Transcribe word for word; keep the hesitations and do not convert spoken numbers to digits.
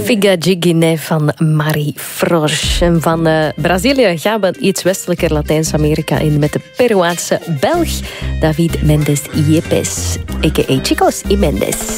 Figa Jigine van Marie Frosch. En van uh, Brazilië gaan we iets westelijker Latijns-Amerika in met de Peruaanse Belg David Mendes Yepes, a k a. Chicos y Mendes.